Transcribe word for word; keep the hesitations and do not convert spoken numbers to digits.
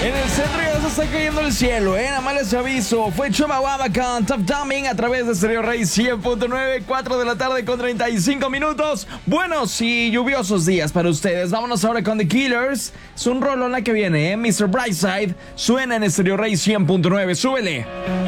En el centro ya se está cayendo el cielo, ¿eh? Nada más les aviso. Fue Chumbawamba con Top Dumbing a través de Stereo Rey cien punto nueve, cuatro de la tarde con treinta y cinco minutos. Buenos y lluviosos días para ustedes. Vámonos ahora con The Killers. Es un rolón la que viene, ¿eh? mister Brightside suena en Stereo Rey cien punto nueve. Súbele.